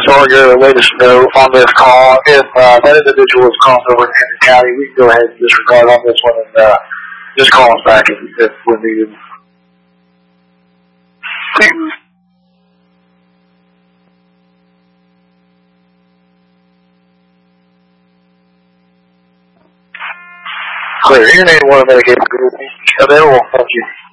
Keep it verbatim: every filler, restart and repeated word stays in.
Sargo, let us know on this call. If uh, that individual is crossed over in Henry County, we can go ahead and disregard on this one and uh, just call us back if, if we're needed. Clear. Your name, one medicated group available. Thank you.